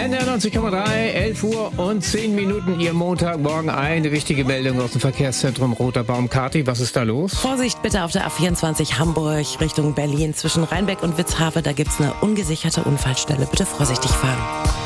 NDR 90,3, 11 Uhr und 10 Minuten, Ihr Montagmorgen. Eine wichtige Meldung aus dem Verkehrszentrum Roter Baum. Kati, was ist da los? Vorsicht bitte auf der A24 Hamburg Richtung Berlin zwischen Rheinbeck und Witzhafe. Da gibt's eine ungesicherte Unfallstelle. Bitte vorsichtig fahren.